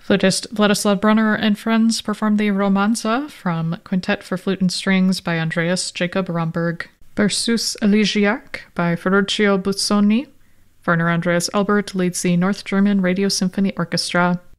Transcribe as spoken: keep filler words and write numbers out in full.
Flutist Vladislav Brunner and friends performed the Romanza from Quintet for Flute and Strings by Andreas Jacob Romberg, Berceuse Elegiac by Ferruccio Busoni. Werner Andreas Albert leads the North German Radio Symphony Orchestra.